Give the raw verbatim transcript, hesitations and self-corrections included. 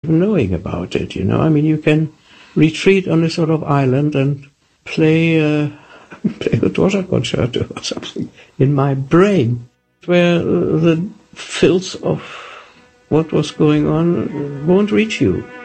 knowing about it, you know. I mean, you can retreat on a sort of island and play, uh, play a Dvorak concerto or something in my brain, where the filth of what was going on won't reach you.